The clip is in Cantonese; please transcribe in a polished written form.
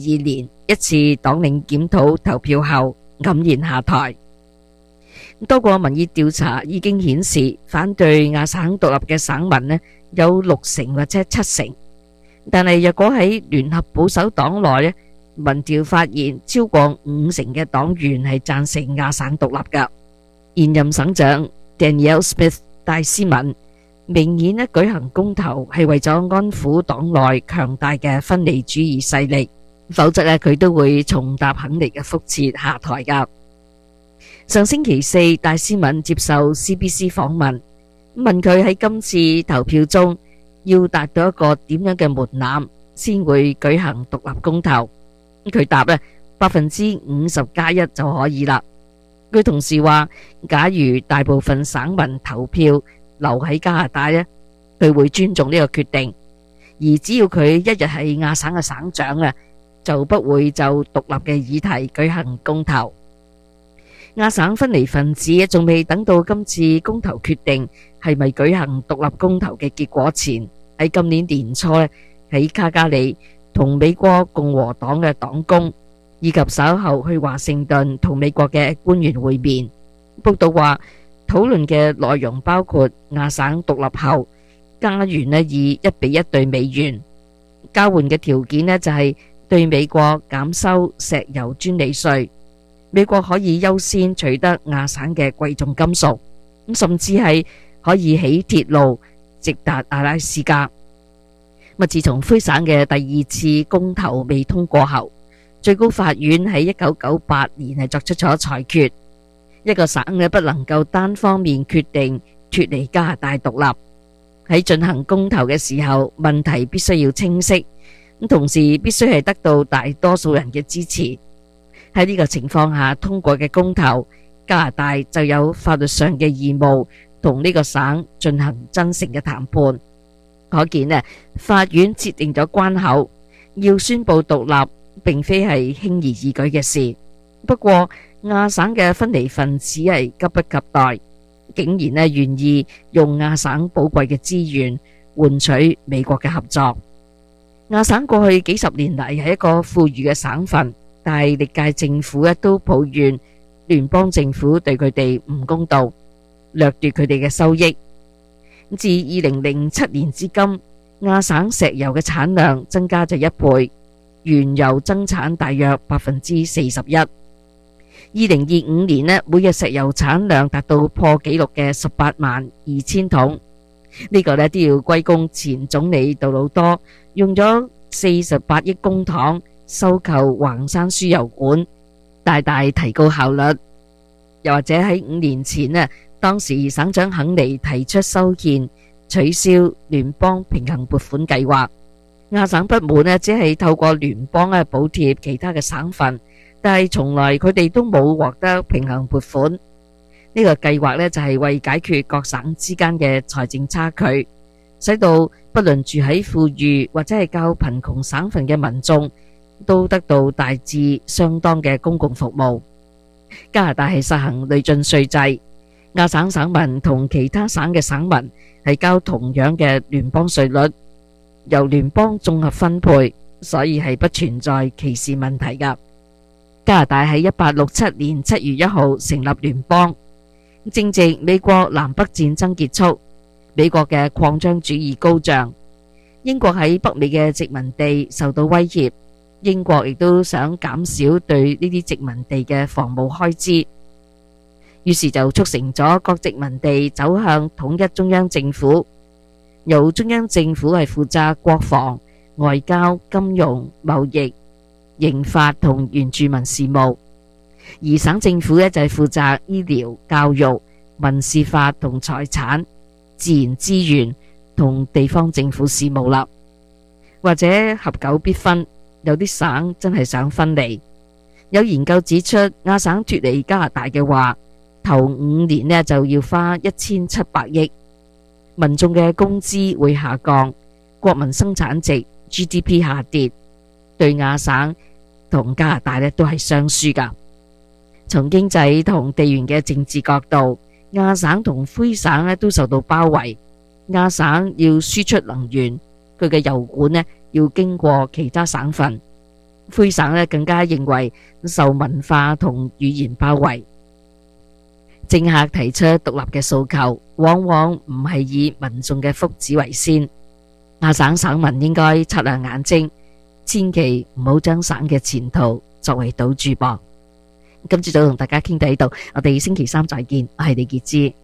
年一次黨領檢討投票後黯然下台。多個民意調查已經顯示，反對亞省獨立嘅省民有60%或者70%，但係若果喺聯合保守黨內民調發現超過50%嘅黨員係贊成亞省獨立㗎。現任省長 Danielle Smith 戴斯敏明顯舉行公投係為咗安撫黨內強大嘅分離主義勢力，否則佢都會重踏肯尼嘅覆轍下台㗎。上星期四，戴斯敏接受 CBC 訪問，問佢喺今次投票中要達到一個點樣嘅門檻先會舉行獨立公投。佢答50%+1就可以啦。佢同時話，假如大部分省民投票留喺加拿大佢會尊重呢個決定，而只要佢一日係亞省嘅省長就不會就獨立嘅議題舉行公投。亞省分離分子仲未等到今次公投決定係咪舉行獨立公投嘅結果前，喺今年年初喺卡加里同美國共和黨嘅黨工以及稍後去華盛頓同美國嘅官員會面。報道話，討論嘅內容包括亞省獨立後加元以1:1兌美元，交換嘅條件就係對美國減收石油專利稅，美國可以優先取得亞省嘅貴重金屬，甚至係可以起鐵路直達阿拉斯加。自從魁省嘅第2次公投未通過後，最高法院喺1998年作出咗裁決，一個省不能夠單方面決定脫離加拿大獨立。喺進行公投嘅時候，問題必須要清晰，同時必須係得到大多數人嘅支持。喺呢個情況下通過嘅公投，加拿大就有法律上嘅義務同呢個省進行真誠嘅談判。可見法院設定咗關口，要宣布獨立並非係輕而易舉嘅事。不過亞省嘅分離分子係急不及待，竟然願意用亞省寶貴嘅資源換取美國嘅合作。亞省過去幾十年嚟係一個富裕嘅省份，但係歷屆政府都抱怨聯邦政府對佢哋唔公道，掠奪佢哋嘅收益。自2007年至今，亞省石油嘅產量增加咗1倍，原油增產大約41%。2025年每日石油產量達到破紀錄嘅182000桶，呢個都要歸功前總理杜魯多用咗48億公帑收購橫山輸油管，大大提高效率。又或者喺5年前當時省長肯尼提出修憲取消聯邦平衡撥款計劃，亞省不滿只係透過聯邦補貼其他嘅省份，但係從來佢哋都冇獲得平衡撥款。呢個計劃就係為解決各省之間嘅財政差距，使到不論住喺富裕或者係較貧窮省份嘅民眾都得到大致相當嘅公共服務。加拿大係實行累進稅制，亞省省民同其他省嘅省民係交同樣嘅聯邦稅率，由聯邦綜合分配，所以係不存在歧視問題㗎。加拿大喺1867年7月1號成立聯邦，正值美國南北戰爭結束，美國嘅擴張主義高漲，英國喺北美嘅殖民地受到威脅，英國亦都想減少對呢啲殖民地嘅防務開支，於是就促成咗各殖民地走向統一中央政府，由中央政府係負責國防、外交、金融、貿易、刑法同原住民事務，而省政府就係負責醫療、教育、民事法同財產、自然資源同地方政府事務啦。或者合久必分，有啲省真係想分離。有研究指出，亞省脫離加拿大嘅話，頭5年就要花1700億，民眾嘅工資會下降，國民生產值 GDP 下跌，對亞省同加拿大都係雙輸㗎。從經濟同地緣嘅政治角度，亞省同魁省都受到包圍。亞省要輸出能源，佢嘅油管要經過其他省份， 魁省呢更加認為受文化同語言包圍，政客提出獨立嘅訴求，往往唔係以民眾嘅福祉為先。亞省省民應該擦亮眼睛，千祈唔好將省嘅前途作為賭注噃。今朝早同大家傾到呢度，我哋星期三再見，我係李潔芝。